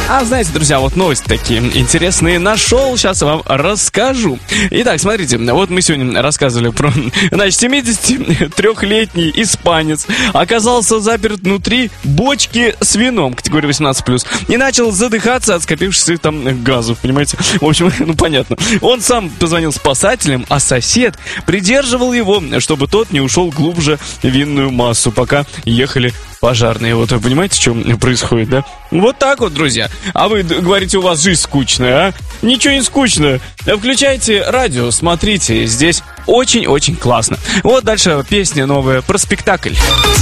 А знаете, друзья, вот новости такие интересные нашел, сейчас вам расскажу. Итак, смотрите, вот мы сегодня рассказывали про, значит, 73-летний испанец оказался заперт внутри бочки с вином категории 18+, и начал задыхаться от скопившихся там газов, понимаете? В общем, ну понятно. Он сам позвонил спасателям, а сосед придерживал его, чтобы тот не ушел глубже в винную массу, пока ехали пожарные. Вот вы понимаете, что происходит, да? Вот так вот, друзья. А вы говорите, у вас жизнь скучная, а? Ничего не скучно. Включайте радио, смотрите, здесь очень-очень классно. Вот дальше песня новая про спектакль.